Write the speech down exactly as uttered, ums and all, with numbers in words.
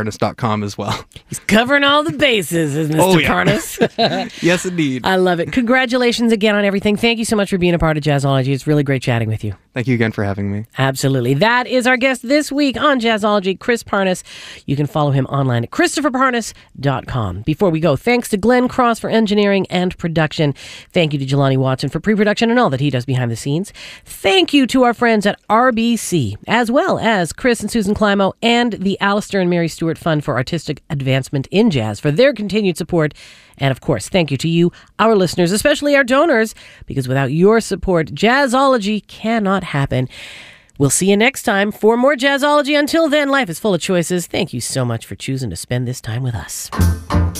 parnas dot com as well. He's covering all the bases, is Mister Oh, yeah. Parnas. Yes, indeed. I love it. Congratulations again on everything. Thank you so much for being a part of Jazzology. It's really great chatting with you. Thank you again for having me. Absolutely. That is our guest this week on Jazzology, Chris Parnas. You can follow him online at christopher parnas dot com. Before we go, thanks to Glenn Cross for engineering and production. Thank you to Jelani Watson for pre-production and all that he does behind the scenes. Thank you to our friends at R B C, as well as Chris and Susan Climo and the Alistair and Mary Stewart Fund for Artistic Advancement in Jazz for their continued support. And of course, thank you to you, our listeners, especially our donors, because without your support, Jazzology cannot happen. We'll see you next time for more Jazzology. Until then, life is full of choices. Thank you so much for choosing to spend this time with us.